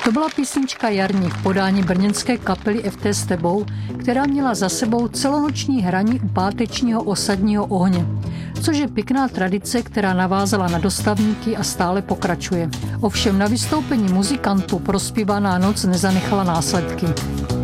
To byla písnička Jarní v podání brněnské kapely FT s tebou, která měla za sebou celonoční hraní u pátečního osadního ohně, což je pěkná tradice, která navázala na dostavníky a stále pokračuje. Ovšem na vystoupení muzikantů prospívaná noc nezanechala následky.